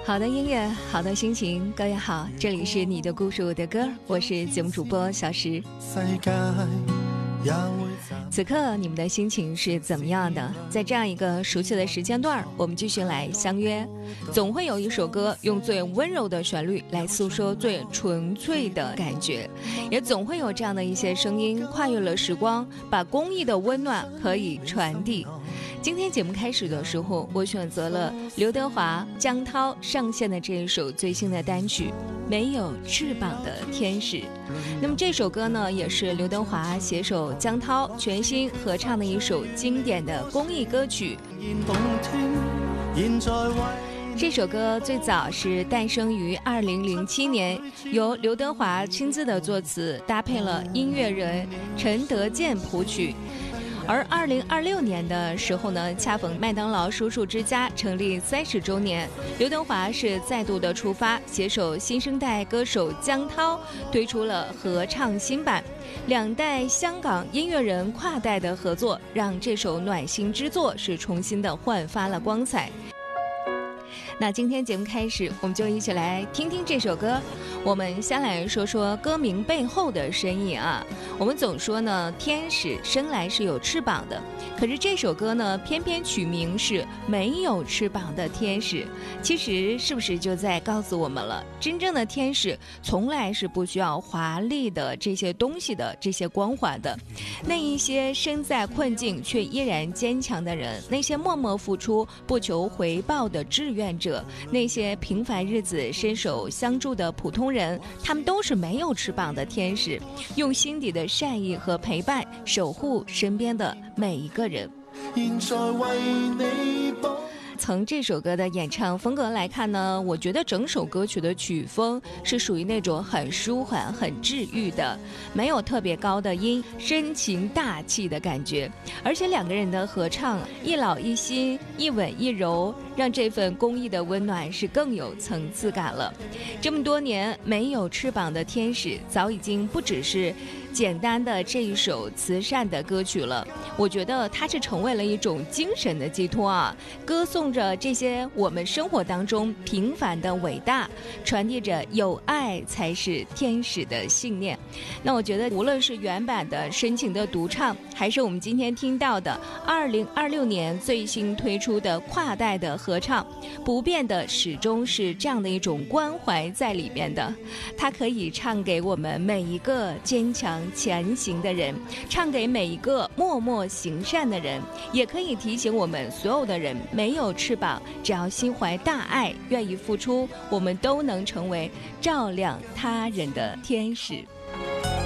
好的音乐，好的心情，各位好，这里是你的故事我的歌，我是节目主播小石。此刻你们的心情是怎么样的？在这样一个熟悉的时间段，我们继续来相约。总会有一首歌用最温柔的旋律来诉说最纯粹的感觉，也总会有这样的一些声音跨越了时光，把公益的温暖可以传递。今天节目开始的时候，我选择了刘德华、江涛上线的这一首最新的单曲《没有翅膀的天使》。那么这首歌呢，也是刘德华携手江涛全新合唱的一首经典的公益歌曲。这首歌最早是诞生于2007年，由刘德华亲自的作词，搭配了音乐人陈德健谱曲。而2026年的时候呢，恰逢麦当劳叔叔之家成立30周年，刘德华是再度的出发，携手新生代歌手江涛推出了合唱新版，两代香港音乐人跨代的合作，让这首暖心之作是重新的焕发了光彩。那今天节目开始，我们就一起来听听这首歌。我们先来说说歌名背后的深意啊。我们总说呢，天使生来是有翅膀的，可是这首歌呢，偏偏取名是没有翅膀的天使。其实是不是就在告诉我们了，真正的天使从来是不需要华丽的这些东西的，这些光环的。那一些身在困境却依然坚强的人，那些默默付出不求回报的志愿者，那些平凡日子伸手相助的普通人，他们都是没有翅膀的天使，用心底的善意和陪伴守护身边的每一个人。现在为你从这首歌的演唱风格来看呢，我觉得整首歌曲的曲风是属于那种很舒缓很治愈的，没有特别高的音，深情大气的感觉。而且两个人的合唱一老一新，一稳一柔，让这份公益的温暖是更有层次感了。这么多年，没有翅膀的天使早已经不只是简单的这一首慈善的歌曲了，我觉得它是成为了一种精神的寄托啊，歌颂着这些我们生活当中平凡的伟大，传递着有爱才是天使的信念。那我觉得无论是原版的深情的独唱，还是我们今天听到的2026年最新推出的跨代的合唱，不变的始终是这样的一种关怀在里面的。它可以唱给我们每一个坚强前行的人，唱给每一个默默行善的人，也可以提醒我们所有的人，没有翅膀，只要心怀大爱，愿意付出，我们都能成为照亮他人的天使。